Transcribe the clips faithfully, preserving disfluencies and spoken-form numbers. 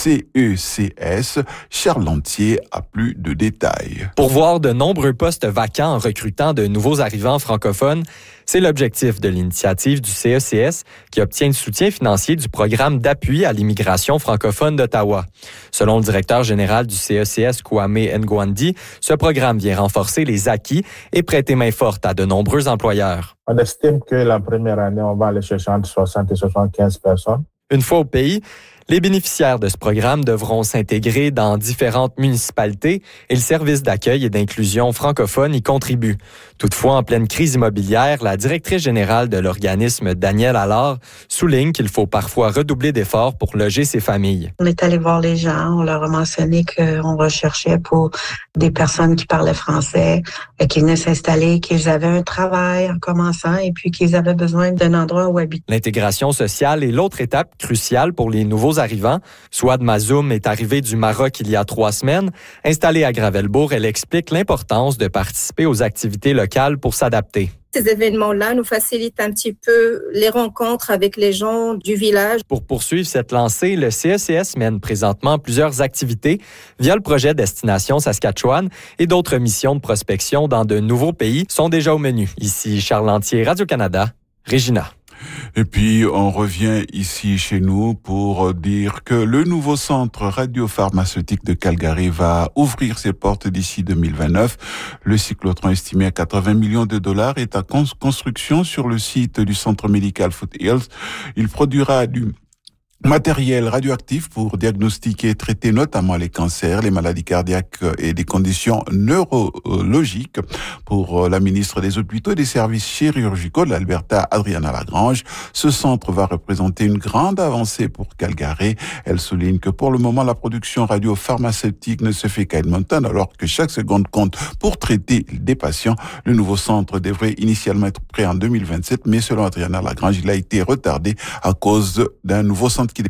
C E C S. Charles Lantier a plus de détails. Pour voir de nombreux postes vacants en recrutant de nouveaux arrivants francophones, c'est l'objectif de l'initiative du C E C S qui obtient le soutien financier du programme d'appui à l'immigration francophone d'Ottawa. Selon le directeur général du C E C S, Kwame Ngwandi, ce programme vient renforcer les acquis et prêter main forte à de nombreux employeurs. On estime que la première année, on va aller chercher entre soixante et soixante-quinze personnes. Une fois au pays, les bénéficiaires de ce programme devront s'intégrer dans différentes municipalités et le service d'accueil et d'inclusion francophone y contribue. Toutefois, en pleine crise immobilière, la directrice générale de l'organisme, Danielle Allard, souligne qu'il faut parfois redoubler d'efforts pour loger ces familles. On est allé voir les gens, on leur a mentionné qu'on recherchait pour des personnes qui parlaient français, qui venaient s'installer, qu'ils avaient un travail en commençant et puis qu'ils avaient besoin d'un endroit où habiter. L'intégration sociale est l'autre étape cruciale pour les nouveaux arrivants. Souad Mazoum est arrivée du Maroc il y a trois semaines. Installée à Gravelbourg, elle explique l'importance de participer aux activités locales pour s'adapter. Ces événements-là nous facilitent un petit peu les rencontres avec les gens du village. Pour poursuivre cette lancée, le C E C S mène présentement plusieurs activités via le projet Destination Saskatchewan et d'autres missions de prospection dans de nouveaux pays sont déjà au menu. Ici Charles Lantier, Radio-Canada, Regina. Et puis, on revient ici chez nous pour dire que le nouveau centre radiopharmaceutique de Calgary va ouvrir ses portes d'ici deux mille vingt-neuf. Le cyclotron estimé à quatre-vingts millions de dollars est à construction sur le site du centre médical Foothills. Il produira du matériel radioactif pour diagnostiquer et traiter notamment les cancers, les maladies cardiaques et des conditions neurologiques. Pour la ministre des Hôpitaux et des Services chirurgicaux de l'Alberta, Adriana Lagrange, ce centre va représenter une grande avancée pour Calgary. Elle souligne que pour le moment, la production radiopharmaceutique ne se fait qu'à Edmonton, alors que chaque seconde compte pour traiter des patients. Le nouveau centre devrait initialement être prêt en deux mille vingt-sept, mais selon Adriana Lagrange, il a été retardé à cause d'un nouveau centre qui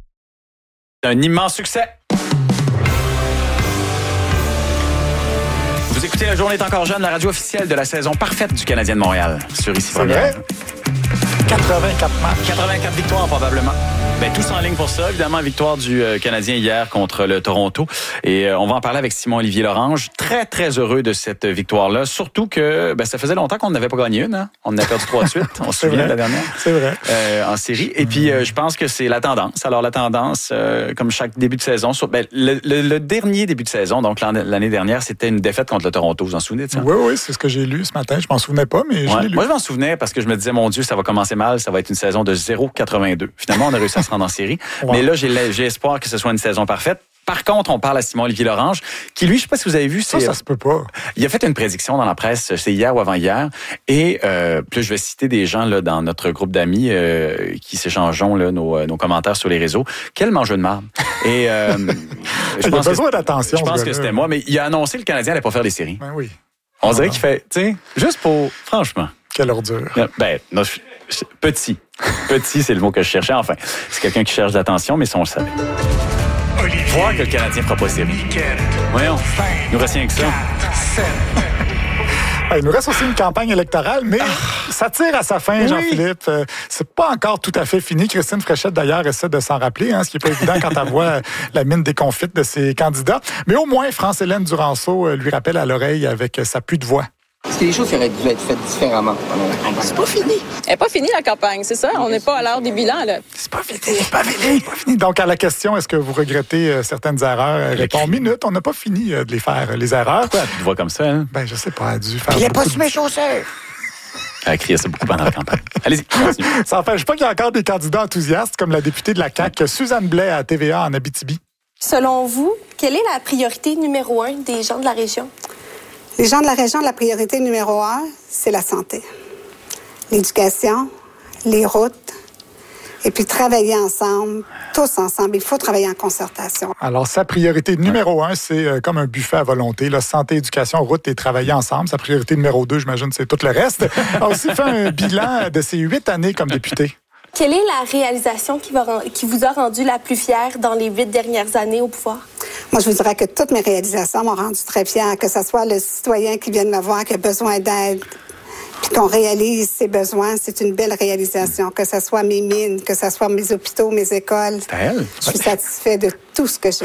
un immense succès. Vous écoutez La Journée est encore jeune, la radio officielle de la saison parfaite du Canadien de Montréal. Sur Ici Première. quatre-vingt-quatre matchs. quatre-vingt-quatre victoires, probablement. Ben, tous en ligne pour ça. Évidemment, victoire du euh, Canadien hier contre le Toronto. Et euh, on va en parler avec Simon-Olivier Lorange. Très, très heureux de cette victoire-là. Surtout que ben, ça faisait longtemps qu'on n'avait pas gagné une. Hein? On en a perdu trois de suite. On se souvient de la dernière. C'est vrai. Euh, en série. Et puis, euh, je pense que c'est la tendance. Alors, la tendance, euh, comme chaque début de saison, sur, ben, le, le, le dernier début de saison, donc l'année dernière, c'était une défaite contre le Toronto. Vous en souvenez de ça? Oui, oui, c'est ce que j'ai lu ce matin. Je m'en souvenais pas, mais je ouais. l'ai lu. Moi, je m'en souvenais parce que je me disais, mon Dieu, ça va commencer mal. Ça va être une saison de zéro virgule quatre-vingt-deux. Finalement, on a réussi à se rendre en série. Wow. Mais là, j'ai, j'ai espoir que ce soit une saison parfaite. Par contre, on parle à Simon-Olivier Lorange, qui lui, je sais pas si vous avez vu, c'est... Ça, ça se peut pas. Il a fait une prédiction dans la presse, c'est hier ou avant-hier, et euh, puis là, je vais citer des gens là dans notre groupe d'amis euh, qui s'échangeons là, nos, nos commentaires sur les réseaux. Quel mangeur de marde! Et euh, je il pense a besoin que, d'attention. Je pense que c'était moi, mais il a annoncé que le Canadien allait pas faire des séries. Ben oui. On dirait qu'il fait, tu sais, juste pour, franchement. Quelle ordure. Ben, non, petit. Petit, c'est le mot que je cherchais. Enfin, c'est quelqu'un qui cherche l'attention, mais ça, on le savait. Olivier, voir que le Canadien fera pas série. Voyons, il nous reste rien que ça. Il nous reste aussi une campagne électorale, mais ah. ça tire à sa fin, oui. Jean-Philippe. Euh, c'est pas encore tout à fait fini. Christine Fréchette, d'ailleurs, essaie de s'en rappeler, hein, ce qui n'est pas évident quand elle voit la mine déconfite de ses candidats. Mais au moins, France-Hélène Duranceau lui rappelle à l'oreille avec sa pluie de voix. Est-ce que les choses auraient dû être faites différemment pendant la campagne? C'est pas fini. Elle n'est pas finie, la campagne, c'est ça? On n'est pas à l'heure des bilans, là. C'est pas fini, c'est pas fini, c'est pas fini. Donc, à la question, est-ce que vous regrettez euh, certaines erreurs? Elle répond, minute, on n'a pas fini euh, de les faire, les erreurs. Pourquoi tu te vois comme ça, hein? Ben, je sais pas, elle a dû faire Il n'est pas de... sur mes chaussures. Elle a crié ça beaucoup pendant la campagne. Allez-y, continue. Ça n'empêche pas qu'il y a encore des candidats enthousiastes, comme la députée de la C A Q, Suzanne Blais, à T V A en Abitibi. Selon vous, quelle est la priorité numéro un des gens de la région? Les gens de la région, la priorité numéro un, c'est la santé. L'éducation, les routes, et puis travailler ensemble, tous ensemble. Il faut travailler en concertation. Alors, sa priorité numéro un, c'est euh, comme un buffet à volonté. Là, santé, éducation, route et travailler ensemble. Sa priorité numéro deux, j'imagine, c'est tout le reste. Elle a aussi fait un bilan de ses huit années comme députée. Quelle est la réalisation qui, va, qui vous a rendu la plus fière dans les huit dernières années au pouvoir? Moi, je vous dirais que toutes mes réalisations m'ont rendu très fière, que ce soit le citoyen qui vient de me voir, qui a besoin d'aide, puis qu'on réalise ses besoins, c'est une belle réalisation. Que ce soit mes mines, que ce soit mes hôpitaux, mes écoles. C'est elle. Je suis satisfaite de tout ce que j'ai